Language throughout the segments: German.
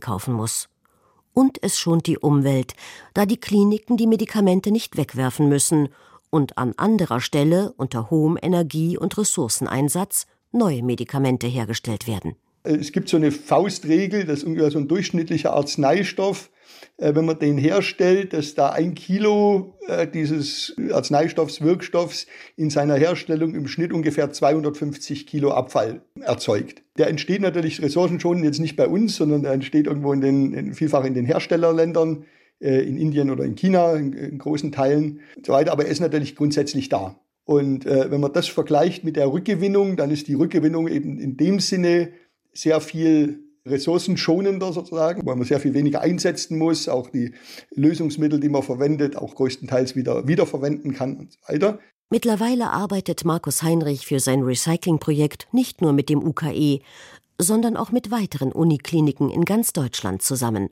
einkaufen muss. Und es schont die Umwelt, da die Kliniken die Medikamente nicht wegwerfen müssen und an anderer Stelle unter hohem Energie- und Ressourceneinsatz neue Medikamente hergestellt werden. Es gibt so eine Faustregel, dass ungefähr so ein durchschnittlicher Arzneistoff, wenn man den herstellt, dass da 1 Kilo dieses Arzneistoffs, Wirkstoffs in seiner Herstellung im Schnitt ungefähr 250 Kilo Abfall erzeugt. Der entsteht natürlich ressourcenschonend jetzt nicht bei uns, sondern der entsteht irgendwo vielfach in den Herstellerländern, in Indien oder in China, in großen Teilen und so weiter. Aber er ist natürlich grundsätzlich da. Und wenn man das vergleicht mit der Rückgewinnung, dann ist die Rückgewinnung eben in dem Sinne sehr viel ressourcenschonender sozusagen, weil man sehr viel weniger einsetzen muss, auch die Lösungsmittel, die man verwendet, auch größtenteils wiederverwenden kann und so weiter. Mittlerweile arbeitet Markus Heinrich für sein Recyclingprojekt nicht nur mit dem UKE, sondern auch mit weiteren Unikliniken in ganz Deutschland zusammen.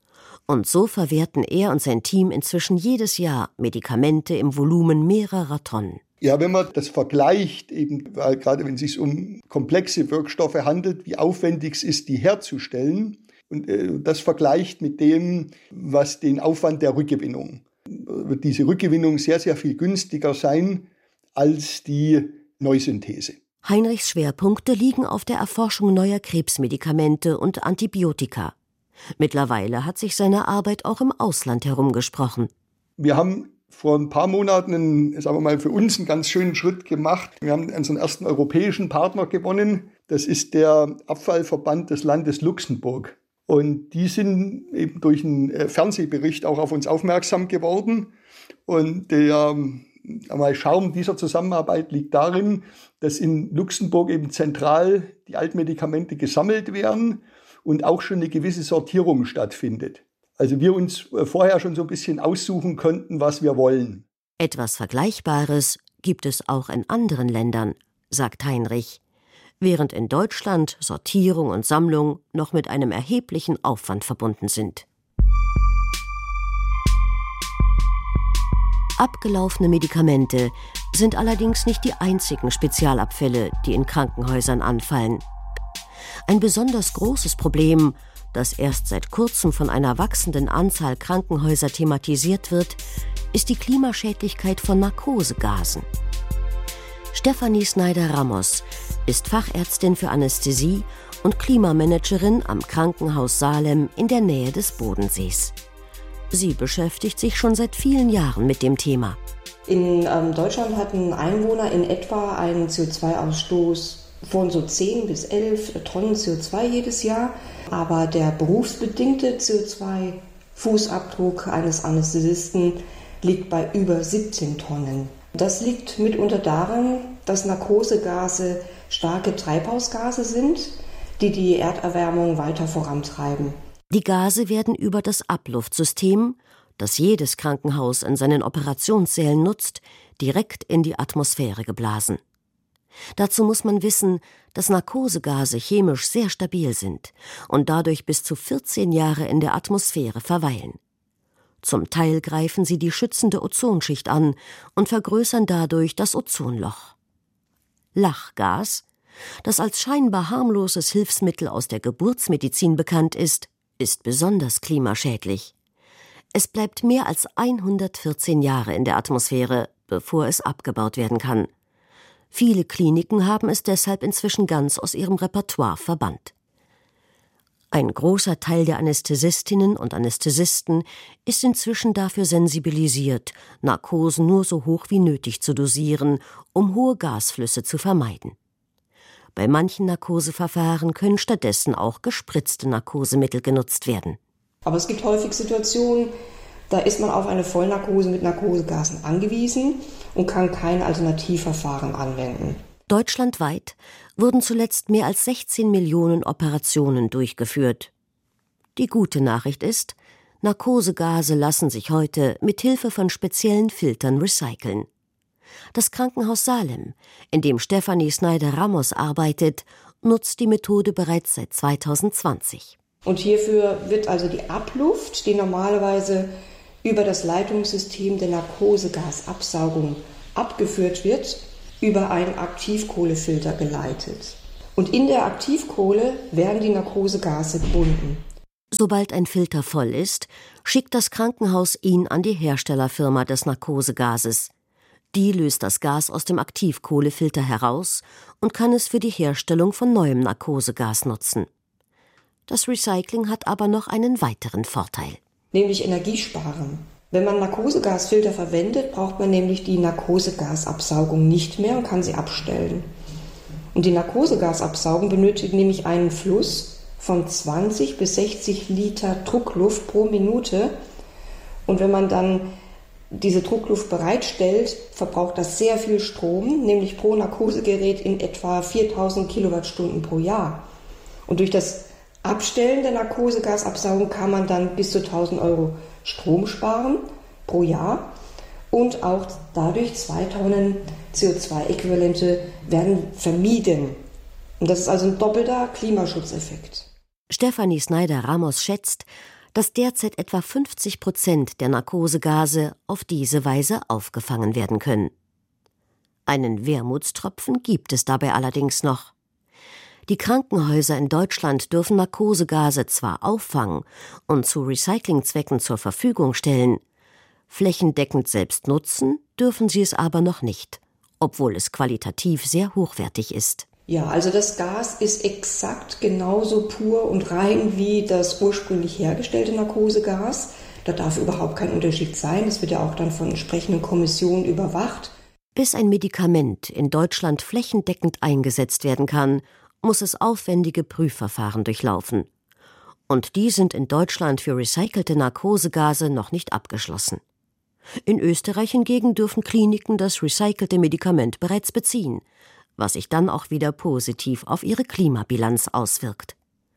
Und so verwerten er und sein Team inzwischen jedes Jahr Medikamente im Volumen mehrerer Tonnen. Ja, wenn man das vergleicht, eben weil gerade wenn es sich um komplexe Wirkstoffe handelt, wie aufwendig es ist, die herzustellen, und das vergleicht mit dem, was den Aufwand der Rückgewinnung, wird diese Rückgewinnung sehr, sehr viel günstiger sein als die Neusynthese. Heinrichs Schwerpunkte liegen auf der Erforschung neuer Krebsmedikamente und Antibiotika. Mittlerweile hat sich seine Arbeit auch im Ausland herumgesprochen. Wir haben vor ein paar Monaten, sagen wir mal, für uns einen ganz schönen Schritt gemacht. Wir haben unseren ersten europäischen Partner gewonnen. Das ist der Abfallverband des Landes Luxemburg. Und die sind eben durch einen Fernsehbericht auch auf uns aufmerksam geworden. Und der Charme dieser Zusammenarbeit liegt darin, dass in Luxemburg eben zentral die Altmedikamente gesammelt werden und auch schon eine gewisse Sortierung stattfindet. Also wir uns vorher schon so ein bisschen aussuchen könnten, was wir wollen. Etwas Vergleichbares gibt es auch in anderen Ländern, sagt Heinrich, während in Deutschland Sortierung und Sammlung noch mit einem erheblichen Aufwand verbunden sind. Abgelaufene Medikamente sind allerdings nicht die einzigen Spezialabfälle, die in Krankenhäusern anfallen. Ein besonders großes Problem, das erst seit kurzem von einer wachsenden Anzahl Krankenhäuser thematisiert wird, ist die Klimaschädlichkeit von Narkosegasen. Stefanie Snyder-Ramos ist Fachärztin für Anästhesie und Klimamanagerin am Krankenhaus Salem in der Nähe des Bodensees. Sie beschäftigt sich schon seit vielen Jahren mit dem Thema. In Deutschland hatten Einwohner in etwa einen CO2-Ausstoß von so 10 bis 11 Tonnen CO2 jedes Jahr. Aber der berufsbedingte CO2-Fußabdruck eines Anästhesisten liegt bei über 17 Tonnen. Das liegt mitunter daran, dass Narkosegase starke Treibhausgase sind, die die Erderwärmung weiter vorantreiben. Die Gase werden über das Abluftsystem, das jedes Krankenhaus in seinen Operationssälen nutzt, direkt in die Atmosphäre geblasen. Dazu muss man wissen, dass Narkosegase chemisch sehr stabil sind und dadurch bis zu 14 Jahre in der Atmosphäre verweilen. Zum Teil greifen sie die schützende Ozonschicht an und vergrößern dadurch das Ozonloch. Lachgas, das als scheinbar harmloses Hilfsmittel aus der Geburtsmedizin bekannt ist besonders klimaschädlich. Es bleibt mehr als 114 Jahre in der Atmosphäre, bevor es abgebaut werden kann. Viele Kliniken haben es deshalb inzwischen ganz aus ihrem Repertoire verbannt. Ein großer Teil der Anästhesistinnen und Anästhesisten ist inzwischen dafür sensibilisiert, Narkosen nur so hoch wie nötig zu dosieren, um hohe Gasflüsse zu vermeiden. Bei manchen Narkoseverfahren können stattdessen auch gespritzte Narkosemittel genutzt werden. Aber es gibt häufig Situationen, da ist man auf eine Vollnarkose mit Narkosegasen angewiesen und kann kein Alternativverfahren anwenden. Deutschlandweit wurden zuletzt mehr als 16 Millionen Operationen durchgeführt. Die gute Nachricht ist, Narkosegase lassen sich heute mit Hilfe von speziellen Filtern recyceln. Das Krankenhaus Salem, in dem Stefanie Snyder-Ramos arbeitet, nutzt die Methode bereits seit 2020. Und hierfür wird also die Abluft, die normalerweise über das Leitungssystem der Narkosegasabsaugung abgeführt wird, über einen Aktivkohlefilter geleitet. Und in der Aktivkohle werden die Narkosegase gebunden. Sobald ein Filter voll ist, schickt das Krankenhaus ihn an die Herstellerfirma des Narkosegases. Die löst das Gas aus dem Aktivkohlefilter heraus und kann es für die Herstellung von neuem Narkosegas nutzen. Das Recycling hat aber noch einen weiteren Vorteil. Nämlich Energiesparen. Wenn man Narkosegasfilter verwendet, braucht man nämlich die Narkosegasabsaugung nicht mehr und kann sie abstellen. Und die Narkosegasabsaugung benötigt nämlich einen Fluss von 20 bis 60 Liter Druckluft pro Minute. Und wenn man dann diese Druckluft bereitstellt, verbraucht das sehr viel Strom, nämlich pro Narkosegerät in etwa 4000 Kilowattstunden pro Jahr. Und durch das Abstellen der Narkosegasabsaugung kann man dann bis zu 1000 Euro Strom sparen pro Jahr. Und auch dadurch 2 Tonnen CO2-Äquivalente werden vermieden. Und das ist also ein doppelter Klimaschutzeffekt. Stefanie Snyder-Ramos schätzt, dass derzeit etwa 50% der Narkosegase auf diese Weise aufgefangen werden können. Einen Wermutstropfen gibt es dabei allerdings noch. Die Krankenhäuser in Deutschland dürfen Narkosegase zwar auffangen und zu Recyclingzwecken zur Verfügung stellen, flächendeckend selbst nutzen dürfen sie es aber noch nicht, obwohl es qualitativ sehr hochwertig ist. Ja, also das Gas ist exakt genauso pur und rein wie das ursprünglich hergestellte Narkosegas. Da darf überhaupt kein Unterschied sein. Das wird ja auch dann von entsprechenden Kommissionen überwacht. Bis ein Medikament in Deutschland flächendeckend eingesetzt werden kann, muss es aufwendige Prüfverfahren durchlaufen. Und die sind in Deutschland für recycelte Narkosegase noch nicht abgeschlossen. In Österreich hingegen dürfen Kliniken das recycelte Medikament bereits beziehen, was sich dann auch wieder positiv auf ihre Klimabilanz auswirkt.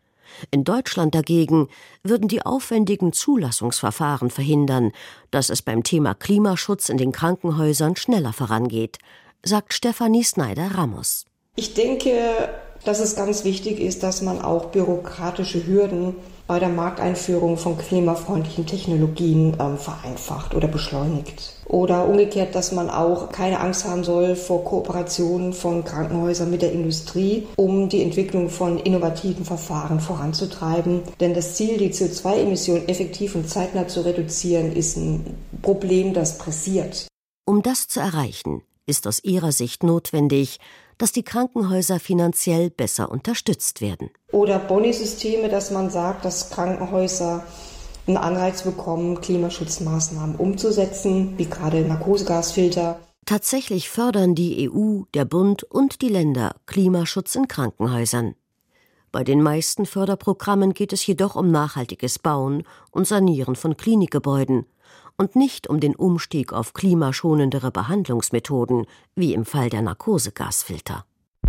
In Deutschland dagegen würden die aufwendigen Zulassungsverfahren verhindern, dass es beim Thema Klimaschutz in den Krankenhäusern schneller vorangeht, sagt Stefanie Snyder-Ramos. Ich denke, dass es ganz wichtig ist, dass man auch bürokratische Hürden bei der Markteinführung von klimafreundlichen Technologien vereinfacht oder beschleunigt. Oder umgekehrt, dass man auch keine Angst haben soll vor Kooperationen von Krankenhäusern mit der Industrie, um die Entwicklung von innovativen Verfahren voranzutreiben. Denn das Ziel, die CO2-Emissionen effektiv und zeitnah zu reduzieren, ist ein Problem, das pressiert. Um das zu erreichen, ist aus ihrer Sicht notwendig, dass die Krankenhäuser finanziell besser unterstützt werden. Oder Boni-Systeme, dass man sagt, dass Krankenhäuser einen Anreiz bekommen, Klimaschutzmaßnahmen umzusetzen, wie gerade Narkosegasfilter. Tatsächlich fördern die EU, der Bund und die Länder Klimaschutz in Krankenhäusern. Bei den meisten Förderprogrammen geht es jedoch um nachhaltiges Bauen und Sanieren von Klinikgebäuden und nicht um den Umstieg auf klimaschonendere Behandlungsmethoden, wie im Fall der Narkosegasfilter.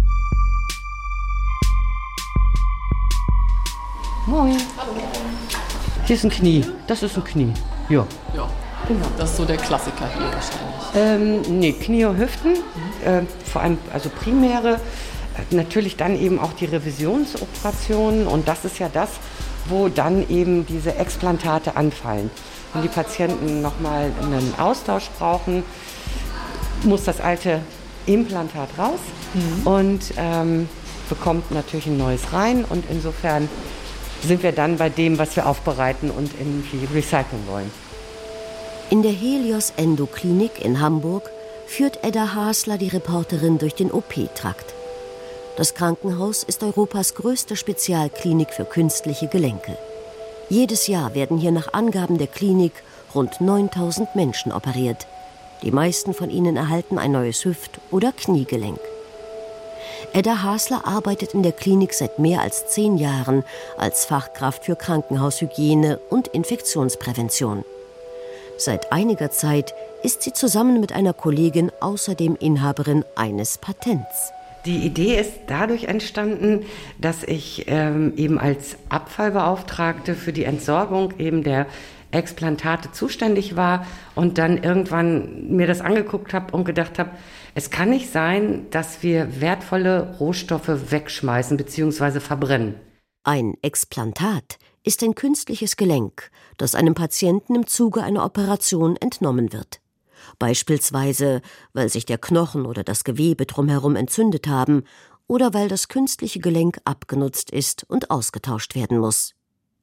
Moin. Hallo. Hier ist ein Knie. Das ist ein Knie. Ja. Ja, genau. Das ist so der Klassiker hier wahrscheinlich. Nee, Knie und Hüften, vor allem also primäre. Natürlich dann eben auch die Revisionsoperationen und das ist ja das, wo dann eben diese Explantate anfallen. Wenn die Patienten nochmal einen Austausch brauchen, muss das alte Implantat raus und bekommt natürlich ein neues rein und insofern sind wir dann bei dem, was wir aufbereiten und irgendwie recyceln wollen. In der Helios Endoklinik in Hamburg führt Edda Hasler die Reporterin durch den OP-Trakt. Das Krankenhaus ist Europas größte Spezialklinik für künstliche Gelenke. Jedes Jahr werden hier nach Angaben der Klinik rund 9000 Menschen operiert. Die meisten von ihnen erhalten ein neues Hüft- oder Kniegelenk. Edda Hasler arbeitet in der Klinik seit mehr als 10 Jahren als Fachkraft für Krankenhaushygiene und Infektionsprävention. Seit einiger Zeit ist sie zusammen mit einer Kollegin außerdem Inhaberin eines Patents. Die Idee ist dadurch entstanden, dass ich eben als Abfallbeauftragte für die Entsorgung eben der Explantate zuständig war und dann irgendwann mir das angeguckt habe und gedacht habe, es kann nicht sein, dass wir wertvolle Rohstoffe wegschmeißen bzw. verbrennen. Ein Explantat ist ein künstliches Gelenk, das einem Patienten im Zuge einer Operation entnommen wird. Beispielsweise, weil sich der Knochen oder das Gewebe drumherum entzündet haben oder weil das künstliche Gelenk abgenutzt ist und ausgetauscht werden muss.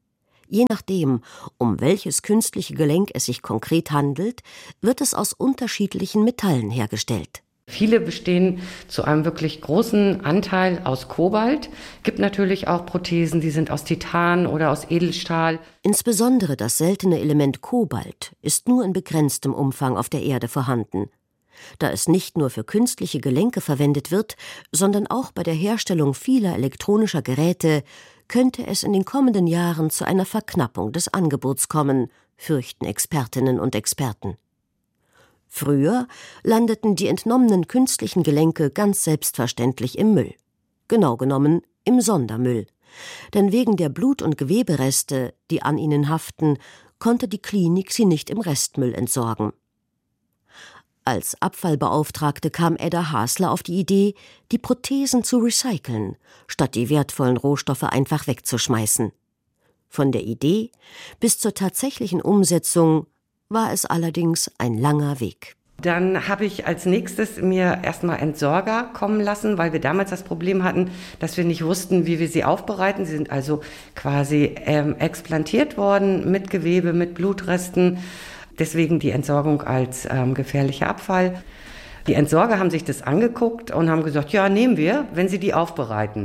Je nachdem, um welches künstliche Gelenk es sich konkret handelt, wird es aus unterschiedlichen Metallen hergestellt. Viele bestehen zu einem wirklich großen Anteil aus Kobalt. Gibt natürlich auch Prothesen, die sind aus Titan oder aus Edelstahl. Insbesondere das seltene Element Kobalt ist nur in begrenztem Umfang auf der Erde vorhanden. Da es nicht nur für künstliche Gelenke verwendet wird, sondern auch bei der Herstellung vieler elektronischer Geräte, könnte es in den kommenden Jahren zu einer Verknappung des Angebots kommen, fürchten Expertinnen und Experten. Früher landeten die entnommenen künstlichen Gelenke ganz selbstverständlich im Müll. Genau genommen im Sondermüll. Denn wegen der Blut- und Gewebereste, die an ihnen haften, konnte die Klinik sie nicht im Restmüll entsorgen. Als Abfallbeauftragte kam Edda Hasler auf die Idee, die Prothesen zu recyceln, statt die wertvollen Rohstoffe einfach wegzuschmeißen. Von der Idee bis zur tatsächlichen Umsetzung war es allerdings ein langer Weg. Dann habe ich als nächstes mir erstmal Entsorger kommen lassen, weil wir damals das Problem hatten, dass wir nicht wussten, wie wir sie aufbereiten. Sie sind also quasi explantiert worden mit Gewebe, mit Blutresten. Deswegen die Entsorgung als gefährlicher Abfall. Die Entsorger haben sich das angeguckt und haben gesagt, ja, nehmen wir, wenn Sie die aufbereiten.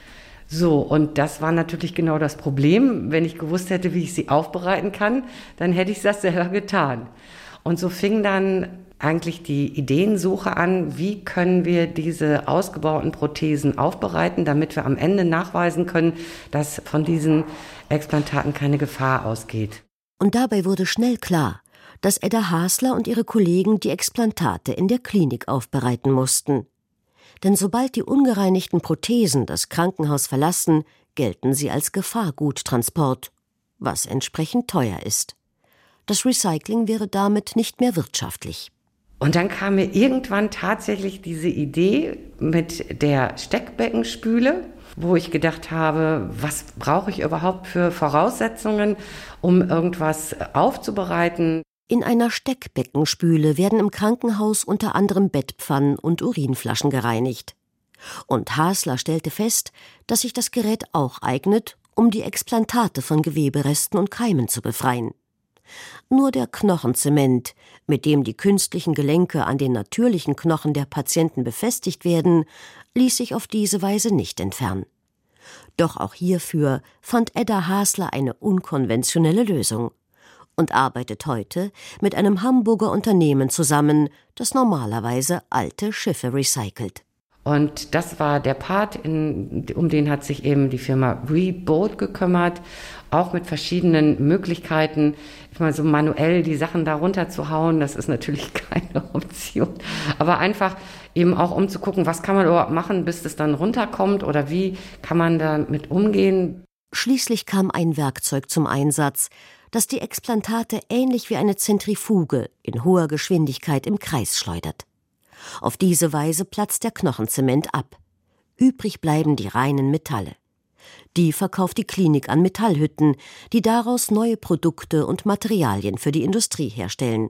So, und das war natürlich genau das Problem. Wenn ich gewusst hätte, wie ich sie aufbereiten kann, dann hätte ich das selber getan. Und so fing dann eigentlich die Ideensuche an, wie können wir diese ausgebauten Prothesen aufbereiten, damit wir am Ende nachweisen können, dass von diesen Explantaten keine Gefahr ausgeht. Und dabei wurde schnell klar, dass Edda Hasler und ihre Kollegen die Explantate in der Klinik aufbereiten mussten. Denn sobald die ungereinigten Prothesen das Krankenhaus verlassen, gelten sie als Gefahrguttransport, was entsprechend teuer ist. Das Recycling wäre damit nicht mehr wirtschaftlich. Und dann kam mir irgendwann tatsächlich diese Idee mit der Steckbeckenspüle, wo ich gedacht habe, was brauche ich überhaupt für Voraussetzungen, um irgendwas aufzubereiten? In einer Steckbeckenspüle werden im Krankenhaus unter anderem Bettpfannen und Urinflaschen gereinigt. Und Hasler stellte fest, dass sich das Gerät auch eignet, um die Explantate von Geweberesten und Keimen zu befreien. Nur der Knochenzement, mit dem die künstlichen Gelenke an den natürlichen Knochen der Patienten befestigt werden, ließ sich auf diese Weise nicht entfernen. Doch auch hierfür fand Edda Hasler eine unkonventionelle Lösung und arbeitet heute mit einem Hamburger Unternehmen zusammen, das normalerweise alte Schiffe recycelt. Und das war der Part, um den hat sich eben die Firma Reboat gekümmert, auch mit verschiedenen Möglichkeiten, mal so manuell die Sachen da runterzuhauen, das ist natürlich keine Option, aber einfach eben auch um zu gucken, was kann man überhaupt machen, bis das dann runterkommt oder wie kann man damit umgehen. Schließlich kam ein Werkzeug zum Einsatz, das die Explantate ähnlich wie eine Zentrifuge in hoher Geschwindigkeit im Kreis schleudert. Auf diese Weise platzt der Knochenzement ab. Übrig bleiben die reinen Metalle. Die verkauft die Klinik an Metallhütten, die daraus neue Produkte und Materialien für die Industrie herstellen.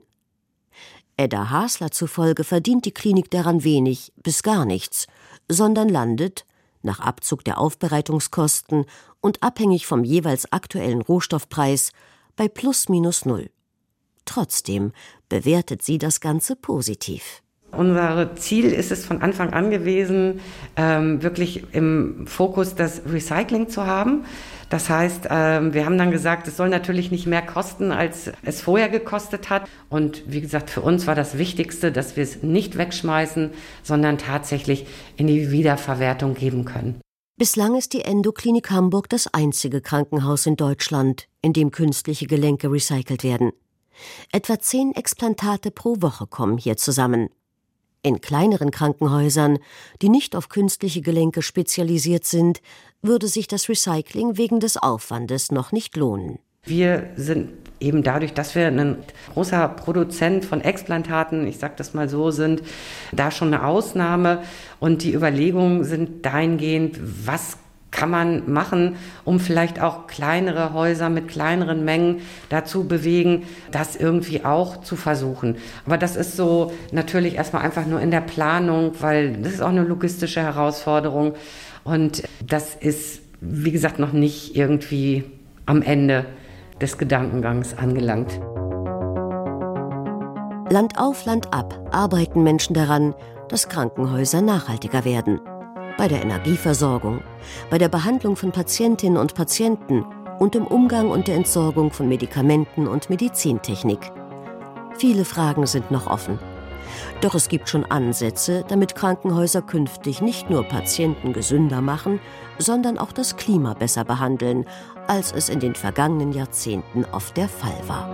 Edda Hasler zufolge verdient die Klinik daran wenig bis gar nichts, sondern landet, nach Abzug der Aufbereitungskosten und abhängig vom jeweils aktuellen Rohstoffpreis, bei plus minus null. Trotzdem bewertet sie das Ganze positiv. Unser Ziel ist es von Anfang an gewesen, wirklich im Fokus das Recycling zu haben. Das heißt, wir haben dann gesagt, es soll natürlich nicht mehr kosten, als es vorher gekostet hat. Und wie gesagt, für uns war das Wichtigste, dass wir es nicht wegschmeißen, sondern tatsächlich in die Wiederverwertung geben können. Bislang ist die Endoklinik Hamburg das einzige Krankenhaus in Deutschland, in dem künstliche Gelenke recycelt werden. Etwa 10 Explantate pro Woche kommen hier zusammen. In kleineren Krankenhäusern, die nicht auf künstliche Gelenke spezialisiert sind, würde sich das Recycling wegen des Aufwandes noch nicht lohnen. Wir sind eben dadurch, dass wir ein großer Produzent von Explantaten, ich sage das mal so, sind, da schon eine Ausnahme. Und die Überlegungen sind dahingehend, was kann man machen, um vielleicht auch kleinere Häuser mit kleineren Mengen dazu bewegen, das irgendwie auch zu versuchen. Aber das ist so natürlich erstmal einfach nur in der Planung, weil das ist auch eine logistische Herausforderung und das ist, wie gesagt, noch nicht irgendwie am Ende des Gedankengangs angelangt. Land auf, Land ab arbeiten Menschen daran, dass Krankenhäuser nachhaltiger werden. Bei der Energieversorgung, bei der Behandlung von Patientinnen und Patienten und im Umgang und der Entsorgung von Medikamenten und Medizintechnik. Viele Fragen sind noch offen. Doch es gibt schon Ansätze, damit Krankenhäuser künftig nicht nur Patienten gesünder machen, sondern auch das Klima besser behandeln, als es in den vergangenen Jahrzehnten oft der Fall war.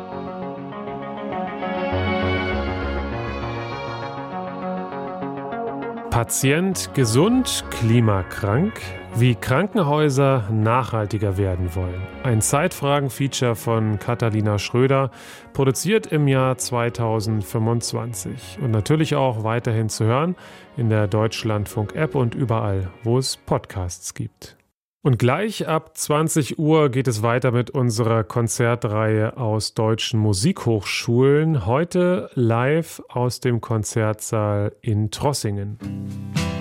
Patient gesund, klimakrank, wie Krankenhäuser nachhaltiger werden wollen. Ein Zeitfragen-Feature von Katharina Schröder, produziert im Jahr 2025 und natürlich auch weiterhin zu hören in der Deutschlandfunk-App und überall, wo es Podcasts gibt. Und gleich ab 20 Uhr geht es weiter mit unserer Konzertreihe aus deutschen Musikhochschulen. Heute live aus dem Konzertsaal in Trossingen.